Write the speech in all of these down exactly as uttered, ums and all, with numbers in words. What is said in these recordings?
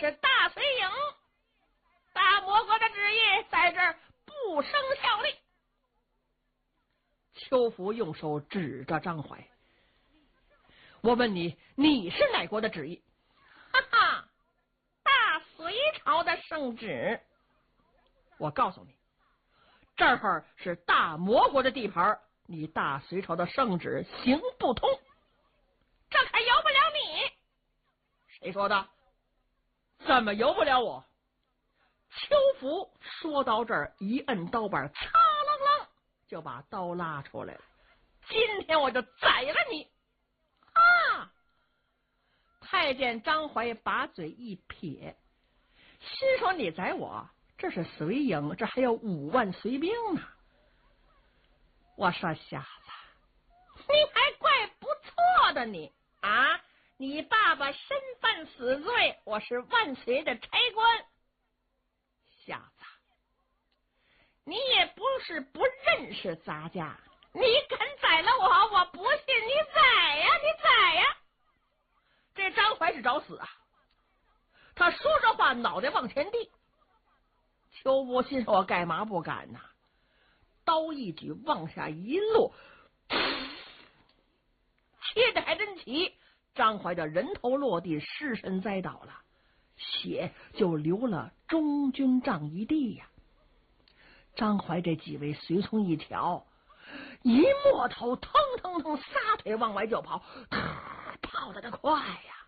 是大隋营，大魔国的旨意在这儿不生效力。邱福用手指着张怀，我问你，你是哪国的旨意？哈哈，大隋朝的圣旨。我告诉你，这儿是大魔国的地盘，你大隋朝的圣旨行不通，这还由不了你。谁说的？怎么由不了我？邱福说到这儿，一摁刀板，嚓楞楞就把刀拉出来了。今天我就宰了你！啊！太监张怀把嘴一撇，心说你宰我，这是隋营，这还有五万隋兵呢。我说小子，你还怪不错的你啊！你爸爸身犯死罪，我是万岁的差官。小子，你也不是不认识咱家，你敢宰了我，我不信你宰呀，你宰呀！这张怀是找死啊！他说着话，脑袋往前递。邱福心说我干嘛不敢呐？刀一举往下一落，切的还真齐。张怀的人头落地，尸身栽倒了，血就流了中军帐一地呀。张怀这几位随从一瞧，一摸头，腾腾腾撒腿往外就跑，跑得这快呀！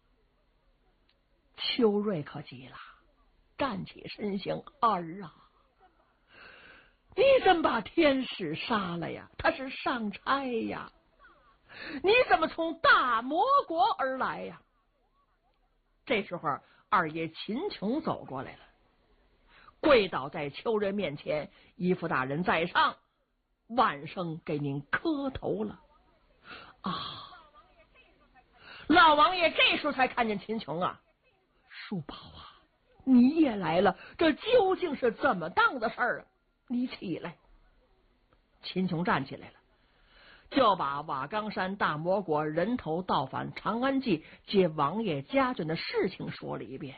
邱瑞可急了，站起身形，儿啊，你怎么把天使杀了呀？他是上差呀！你怎么从大魔国而来呀？这时候二爷秦琼走过来了，跪倒在邱瑞面前，义父大人在上，万生给您磕头了啊！老王爷这时候才看见秦琼啊，叔宝啊，你也来了，这究竟是怎么当的事儿啊？你起来。秦琼站起来了，就把瓦岗山大魔国人头盗反长安记接王爷家眷的事情说了一遍。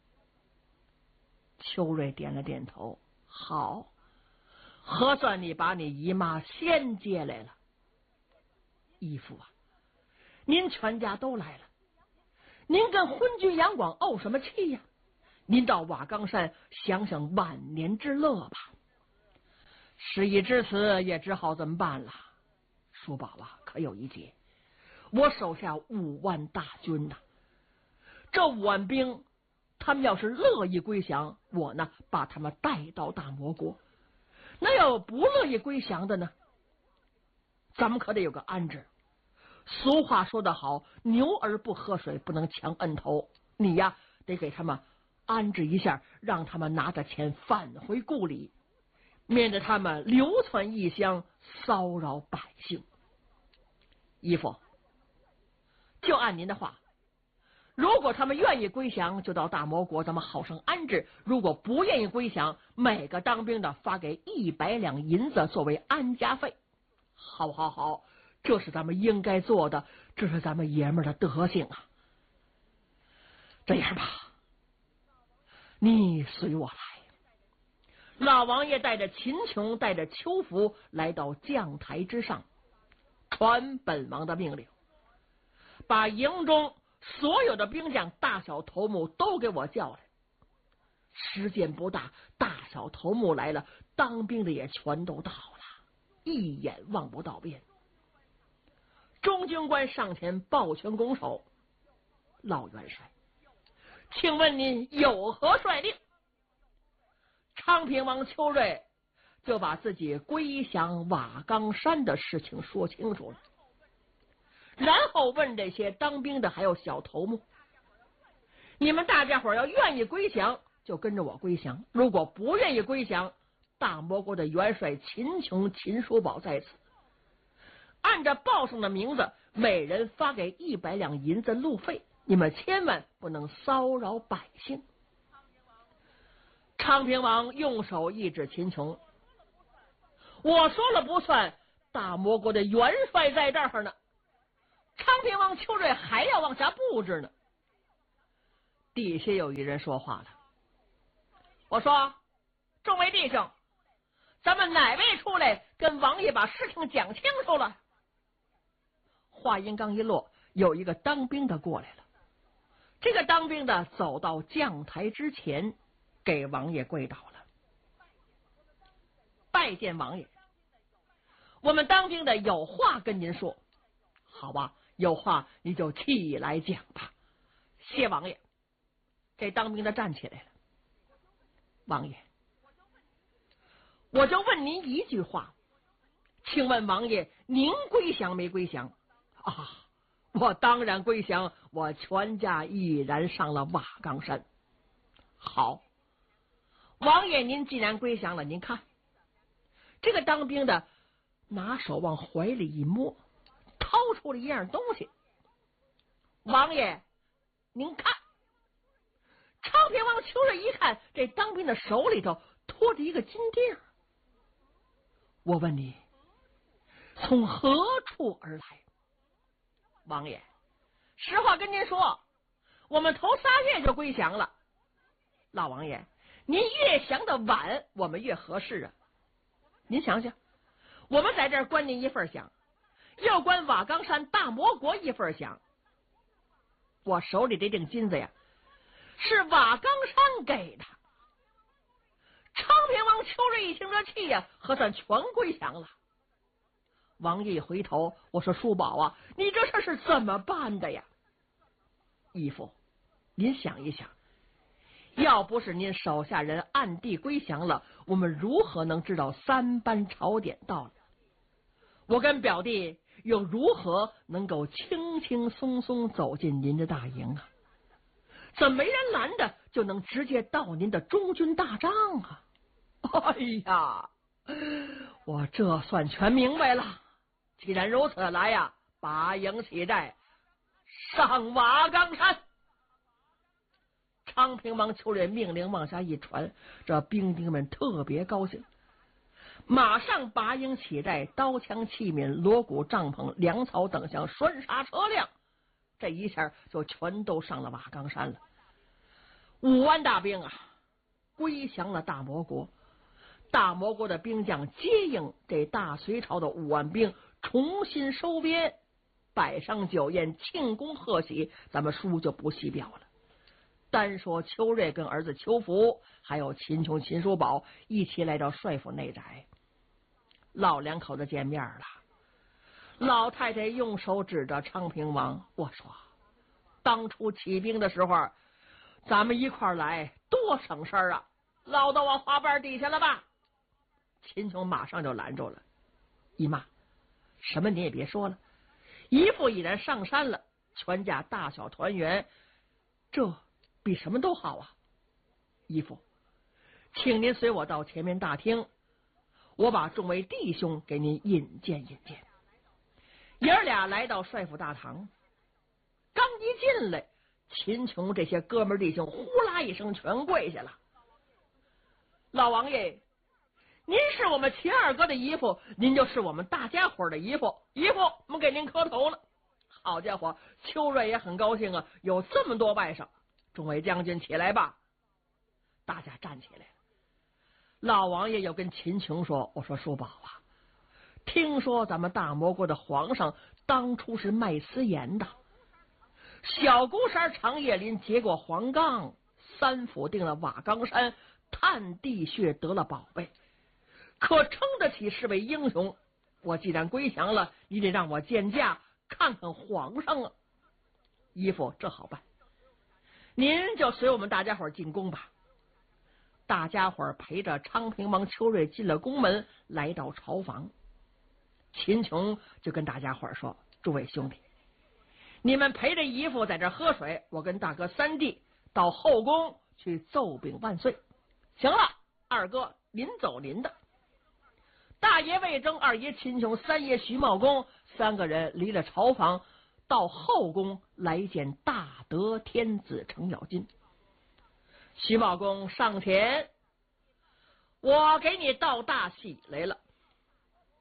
邱瑞点了点头，好，核算你把你姨妈先接来了。义父啊，您全家都来了，您跟昏君杨广怄什么气呀？您到瓦岗山享享晚年之乐吧。事已至此，也只好这么办了。叔宝啊，可有一节，我手下五万大军呐、啊，这五万兵，他们要是乐意归降，我呢把他们带到大魔国；那要不乐意归降的呢，咱们可得有个安置。俗话说得好，牛儿不喝水，不能抢恩头。你呀，得给他们安置一下，让他们拿着钱返回故里，免得他们流窜异乡，骚扰百姓。义父，就按您的话，如果他们愿意归降，就到大魔国，咱们好生安置；如果不愿意归降，每个当兵的发给一百两银子作为安家费。好好好，这是咱们应该做的，这是咱们爷们的德行啊。这样吧，你随我来。老王爷带着秦琼，带着邱福来到将台之上，传本王的命令，把营中所有的兵将大小头目都给我叫来。时间不大，大小头目来了，当兵的也全都到了，一眼望不到边。中军官上前抱拳拱手，老元帅，请问您有何率令？昌平王邱瑞就把自己归降瓦岗山的事情说清楚了，然后问这些当兵的还有小头目，你们大家伙要愿意归降就跟着我归降，如果不愿意归降，大魔国的元帅秦琼、秦叔宝在此，按照报上的名字，每人发给一百两银子路费，你们千万不能骚扰百姓。昌平王用手一指秦琼，我说了不算，大魔国的元帅在这儿呢。昌平王邱瑞还要往下布置呢。 底下有一人说话了，我说：“众位弟兄，咱们哪位出来跟王爷把事情讲清楚了？”话音刚一落，有一个当兵的过来了。这个当兵的走到将台之前，给王爷跪倒了，拜见王爷，我们当兵的有话跟您说。好吧，有话你就起来讲吧。谢王爷。这当兵的站起来了，王爷，我就问您一句话，请问王爷，您归降没归降？啊，我当然归降，我全家毅然上了瓦岗山。好，王爷，您既然归降了，您看，这个当兵的拿手往怀里一摸，掏出了一样东西。王爷，您看。昌平王邱瑞一看，这当兵的手里头托着一个金锭。我问你，从何处而来？王爷，实话跟您说，我们头仨月就归降了。老王爷，您越降的晚，我们越合适啊。您想想，我们在这儿关您一份饷，又关瓦岗山大魔国一份饷，我手里这锭金子呀，是瓦岗山给的。昌平王邱瑞一听这气呀，核算全归降了。王爷一回头，我说：“叔宝啊，你这事是怎么办的呀？”义父，您想一想，要不是您手下人暗地归降了，我们如何能知道三班朝典到了？我跟表弟又如何能够轻轻松松走进您的大营啊？怎么没人拦着就能直接到您的中军大帐啊？哎呀，我这算全明白了。既然如此，来呀，拔营起寨，上瓦岗山。昌平王邱瑞命令往下一传，这兵丁们特别高兴，马上拔营起寨，刀枪器皿、锣鼓、帐篷、粮草等项、拴沙车辆，这一下就全都上了瓦岗山了。五万大兵啊，归降了大魔国。大魔国的兵将接应这大隋朝的五万兵，重新收编，摆上酒宴，庆功贺喜，咱们书就不细表了。单说邱瑞跟儿子邱福，还有秦琼、秦叔宝一起来到帅府内宅，老两口子见面了。老太太用手指着昌平王，我说：“当初起兵的时候，咱们一块来，多省事儿啊！落到我花瓣底下了吧？”秦琼马上就拦住了：“姨妈，什么你也别说了，姨父已然上山了，全家大小团圆，这比什么都好啊！姨父，请您随我到前面大厅，我把众位弟兄给您引荐引荐。”爷儿俩来到帅府大堂，刚一进来，秦琼这些哥们弟兄呼啦一声全跪下了。老王爷，您是我们秦二哥的姨父，您就是我们大家伙的姨父，姨父我们给您磕头了。好家伙，邱瑞也很高兴啊，有这么多外甥。众位将军起来吧。大家站起来。老王爷又跟秦琼说：“我说叔宝啊，听说咱们大魔国的皇上当初是卖私盐的，小孤山长叶林结过黄冈，三府定了瓦岗山，探地穴得了宝贝，可称得起是位英雄。我既然归降了，你得让我见驾看看皇上啊。姨父，这好办，您就随我们大家伙进宫吧。”大家伙陪着昌平王邱瑞进了宫门，来到朝房。秦琼就跟大家伙说：“诸位兄弟，你们陪着姨父在这喝水，我跟大哥三弟到后宫去奏禀万岁。行了，二哥您走您的。”大爷魏征、二爷秦琼、三爷徐茂公三个人离了朝房，到后宫来见大德天子程咬金。徐茂公上前：“我给你道大喜来了。